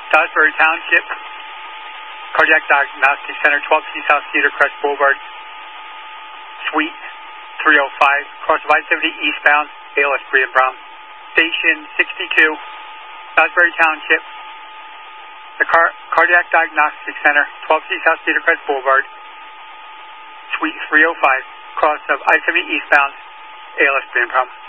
Salisbury Township, Cardiac Diagnostic Center, 12C South Cedar Crest Boulevard, Suite 305, cross of I-70 eastbound, ALS Breeden Brown. Station 62, Salisbury Township, the Cardiac Diagnostic Center, 12C South Cedar Crest Boulevard, Suite 305, cross of I-70 eastbound, ALS Breeden Brown.